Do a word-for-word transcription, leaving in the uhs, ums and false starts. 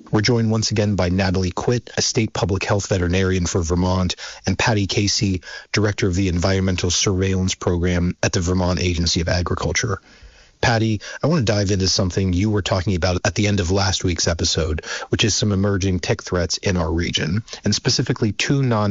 We're joined once again by Natalie Quitt, a state public health veterinarian for Vermont, and Patty Casey, director of the Environmental Surveillance Program at the Vermont Agency of Agriculture. Patty, I want to dive into something you were talking about at the end of last week's episode, which is some emerging tick threats in our region, and specifically two non